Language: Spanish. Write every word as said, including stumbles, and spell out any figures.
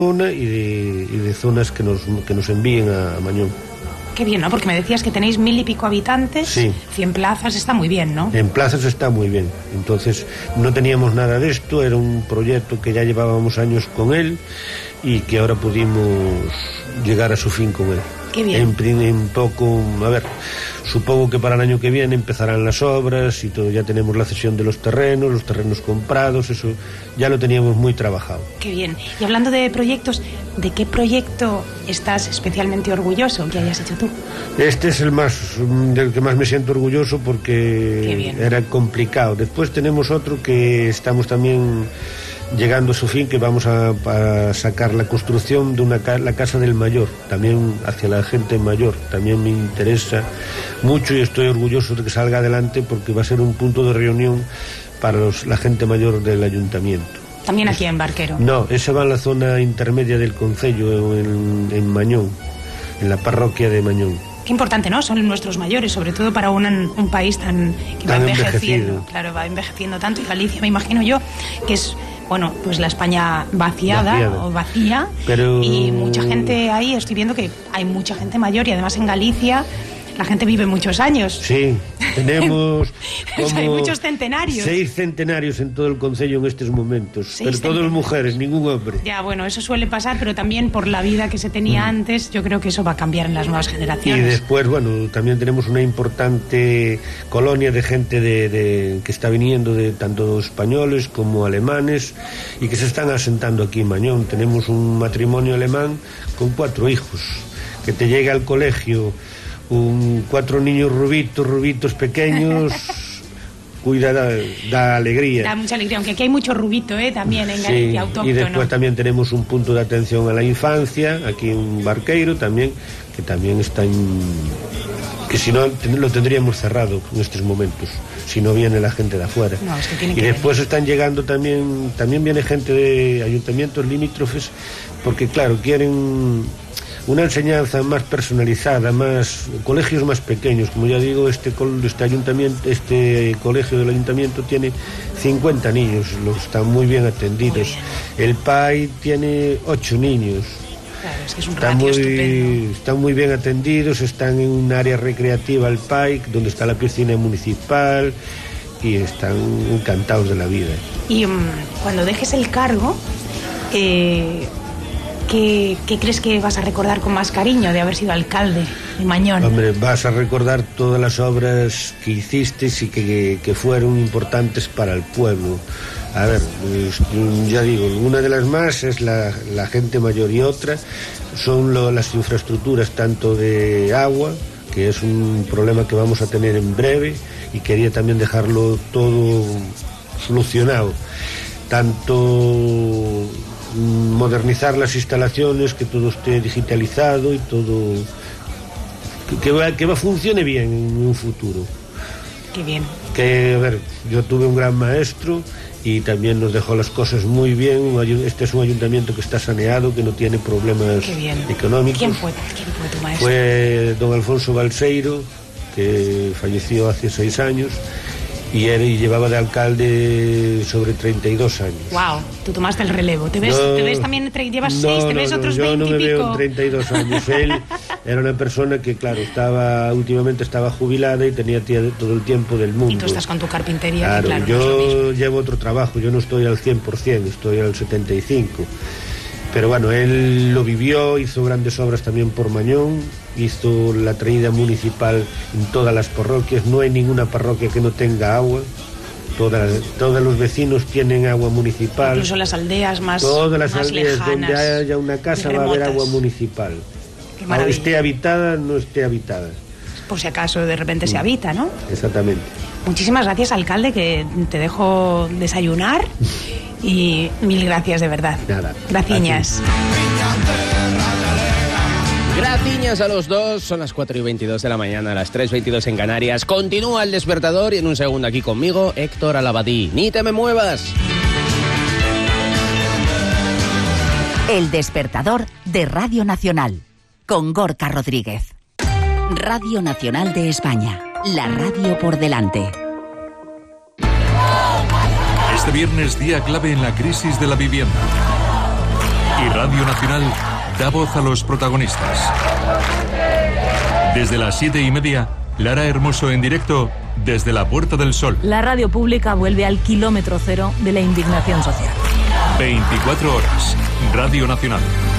zona y de, y de zonas que nos, que nos envíen a, a Mañón. Qué bien, ¿no? Porque me decías que tenéis mil y pico habitantes, sí. cien plazas, está muy bien, ¿no? En plazas está muy bien. Entonces no teníamos nada de esto, era un proyecto que ya llevábamos años con él y que ahora pudimos llegar a su fin con él. Qué bien. En, en poco, a ver, supongo que para el año que viene empezarán las obras y todo, ya tenemos la cesión de los terrenos, los terrenos comprados, eso ya lo teníamos muy trabajado. Qué bien. Y hablando de proyectos, ¿de qué proyecto estás especialmente orgulloso que hayas hecho tú? Este es el más, del que más me siento orgulloso porque era complicado. Después tenemos otro que estamos también llegando a su fin, que vamos a, a sacar la construcción de una la Casa del Mayor, también hacia la gente mayor, también me interesa mucho y estoy orgulloso de que salga adelante porque va a ser un punto de reunión para los, la gente mayor del ayuntamiento. ¿También aquí en Barquero? No, ese va en la zona intermedia del concello, en, en Mañón, en la parroquia de Mañón. Qué importante, ¿no? Son nuestros mayores, sobre todo para un, un país tan que tan va envejeciendo. envejecido. Claro, va envejeciendo tanto. Y Galicia, me imagino yo, que es, bueno, pues la España vaciada, vaciada. o vacía. Pero... Y mucha gente ahí, estoy viendo que hay mucha gente mayor y además en Galicia la gente vive muchos años. Sí, tenemos como hay muchos centenarios. Seis centenarios en todo el concello en estos momentos, seis pero todas mujeres, ningún hombre. Ya, bueno, eso suele pasar, pero también por la vida que se tenía mm. antes, yo creo que eso va a cambiar en las nuevas generaciones. Y después, bueno, también tenemos una importante colonia de gente de, de, que está viniendo de tanto españoles como alemanes y que se están asentando aquí en Mañón. Tenemos un matrimonio alemán con cuatro hijos, que te llega al colegio un, cuatro niños rubitos, rubitos pequeños, cuida, da, da alegría. Da mucha alegría, aunque aquí hay mucho rubito, ¿eh? También en Galicia, sí, autóctono. Y después también tenemos un punto de atención a la infancia, aquí en Barqueiro también, que también está en... que si no lo tendríamos cerrado en estos momentos, si no viene la gente de afuera. No, es que tiene y que después venir. Están llegando también, también viene gente de ayuntamientos limítrofes, porque claro, quieren una enseñanza más personalizada, más colegios más pequeños. Como ya digo, este, este ayuntamiento, este colegio del ayuntamiento tiene cincuenta niños, los están muy bien atendidos. Muy bien. El P A I tiene ocho niños. Claro, es que es un están, ratio muy, estupendo. Están muy bien atendidos, están en un área recreativa, el P A I, donde está la piscina municipal, y están encantados de la vida. Y um, cuando dejes el cargo, eh, ¿qué, ¿qué crees que vas a recordar con más cariño de haber sido alcalde de Mañón? Hombre, vas a recordar todas las obras que hiciste y que, que fueron importantes para el pueblo. A ver, pues, ya digo, una de las más es la, la gente mayor y otra son lo, las infraestructuras, tanto de agua, que es un problema que vamos a tener en breve, y quería también dejarlo todo solucionado. Tanto modernizar las instalaciones, que todo esté digitalizado y todo, que, que, va, que va, funcione bien en un futuro. Qué bien. Que, a ver, yo tuve un gran maestro y también nos dejó las cosas muy bien. Este es un ayuntamiento que está saneado, que no tiene problemas económicos. ¿Quién fue, ¿Quién fue tu maestro? Fue don Alfonso Balseiro, que falleció hace seis años, y él y llevaba de alcalde sobre treinta y dos años. Wow, tú tomaste el relevo. ¿Te ves, no, ¿te ves también, llevas no, seis, te no, ves no, otros yo veinte no me y pico? veo en treinta y dos años. Él era una persona que, claro, estaba últimamente estaba jubilada y tenía todo el tiempo del mundo. Y tú estás con tu carpintería. Claro, que, claro yo no llevo otro trabajo, yo no estoy al cien por ciento, estoy al setenta y cinco por ciento. Pero bueno, él lo vivió, hizo grandes obras también por Mañón, hizo la traída municipal en todas las parroquias, no hay ninguna parroquia que no tenga agua. Todas, todos los vecinos tienen agua municipal. Incluso las aldeas más Todas las más aldeas lejanas, donde haya una casa va a haber agua municipal. Qué maravilla. Esté habitada, no esté habitada. Por si acaso de repente mm. se habita, ¿no? Exactamente. Muchísimas gracias, alcalde, que te dejo desayunar y mil gracias de verdad. Nada. Graciñas. Graciñas a los dos, son las cuatro y veintidós de la mañana, las tres y veintidós en Canarias. Continúa el despertador y en un segundo aquí conmigo, Héctor Alabadí. ¡Ni te me muevas! El despertador de Radio Nacional, con Gorka Rodríguez. Radio Nacional de España, la radio por delante. Este viernes, día clave en la crisis de la vivienda. Y Radio Nacional da voz a los protagonistas. Desde las siete y media, Lara Hermoso en directo desde la Puerta del Sol. La radio pública vuelve al kilómetro cero de la indignación social. veinticuatro horas. Radio Nacional.